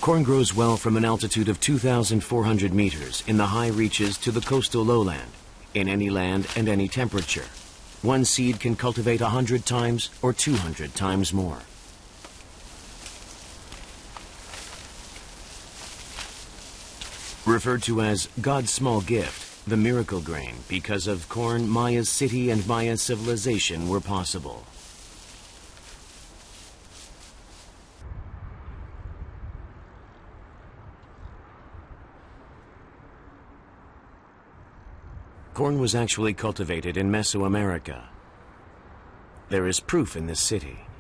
Corn grows well from an altitude of 2,400 meters in the high reaches to the coastal lowland, in any land and any temperature. One seed can cultivate 100 times or 200 times more. Referred to as God's small gift, the miracle grain, because of corn, Maya's city and Maya civilization were possible. Corn was actually cultivated in Mesoamerica. There is proof in this city.